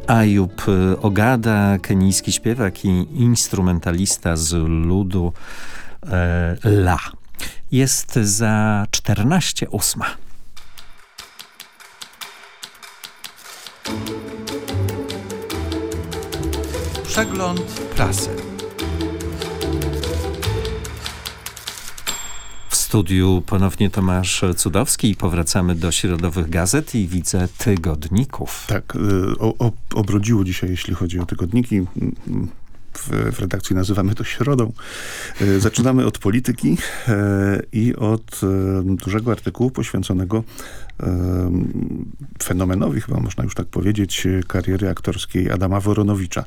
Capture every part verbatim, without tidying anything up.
Ajub Ogada, kenijski śpiewak i instrumentalista z ludu e, La. Jest za czternaście ósma. Przegląd prasy. W studiu ponownie Tomasz Cudowski i powracamy do środowych gazet i widzę tygodników. Tak, o, o, obrodziło dzisiaj, jeśli chodzi o tygodniki. W, w redakcji nazywamy to środą. Zaczynamy od polityki i od dużego artykułu poświęconego fenomenowi, chyba można już tak powiedzieć, kariery aktorskiej Adama Woronowicza.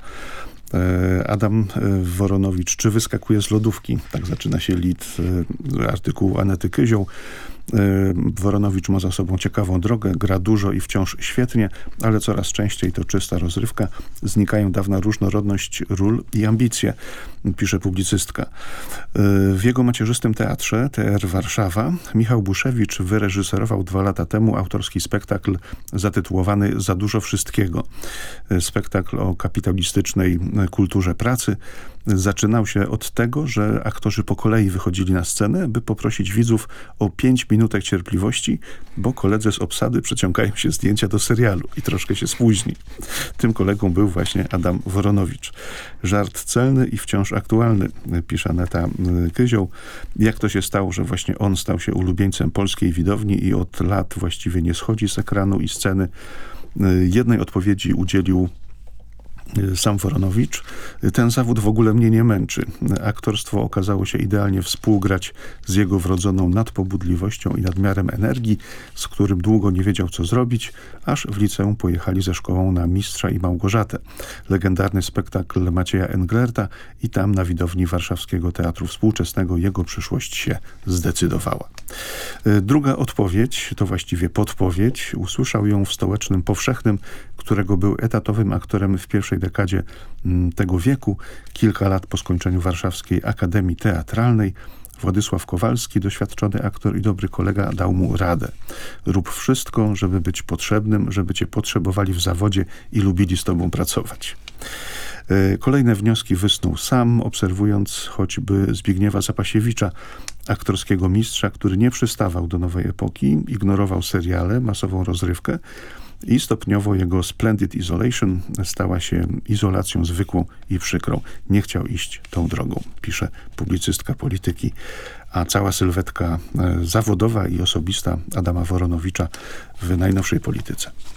Adam Woronowicz, czy wyskakuje z lodówki? Tak zaczyna się lead artykułu Anety Kyzioł. Woronowicz ma za sobą ciekawą drogę, gra dużo i wciąż świetnie, ale coraz częściej to czysta rozrywka. Znikają dawna różnorodność ról i ambicje, pisze publicystka. W jego macierzystym teatrze, T R Warszawa, Michał Buszewicz wyreżyserował dwa lata temu autorski spektakl zatytułowany Za dużo wszystkiego. Spektakl o kapitalistycznej kulturze pracy. Zaczynał się od tego, że aktorzy po kolei wychodzili na scenę, by poprosić widzów o pięć minutek cierpliwości, bo koledze z obsady przeciągają się zdjęcia do serialu i troszkę się spóźni. Tym kolegą był właśnie Adam Woronowicz. Żart celny i wciąż aktualny, pisze Aneta Kyzioł. Jak to się stało, że właśnie on stał się ulubieńcem polskiej widowni i od lat właściwie nie schodzi z ekranu i sceny? Jednej odpowiedzi udzielił sam Woronowicz. Ten zawód w ogóle mnie nie męczy. Aktorstwo okazało się idealnie współgrać z jego wrodzoną nadpobudliwością i nadmiarem energii, z którym długo nie wiedział, co zrobić, aż w liceum pojechali ze szkołą na Mistrza i Małgorzatę. Legendarny spektakl Macieja Englerta i tam na widowni Warszawskiego Teatru Współczesnego jego przyszłość się zdecydowała. Druga odpowiedź, to właściwie podpowiedź, usłyszał ją w Stołecznym Powszechnym, którego był etatowym aktorem w pierwszej dekadzie tego wieku. Kilka lat po skończeniu Warszawskiej Akademii Teatralnej Władysław Kowalski, doświadczony aktor i dobry kolega, dał mu radę. Rób wszystko, żeby być potrzebnym, żeby cię potrzebowali w zawodzie i lubili z tobą pracować. Kolejne wnioski wysnuł sam, obserwując choćby Zbigniewa Zapasiewicza, aktorskiego mistrza, który nie przystawał do nowej epoki, ignorował seriale, masową rozrywkę i stopniowo jego Splendid Isolation stała się izolacją zwykłą i przykrą. Nie chciał iść tą drogą, pisze publicystka polityki, a cała sylwetka zawodowa i osobista Adama Woronowicza w najnowszej polityce.